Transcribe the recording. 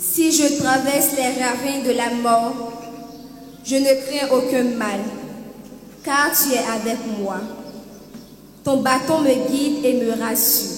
Si je traverse les ravins de la mort, je ne crains aucun mal, car tu es avec moi. Ton bâton me guide et me rassure.